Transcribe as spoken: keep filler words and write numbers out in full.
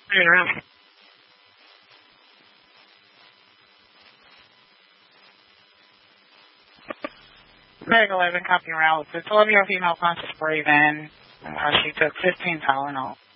Turn around. Greg eleven, copy route. The twelve-year-old female conscious breathing. Uh, she took fifteen Tylenol.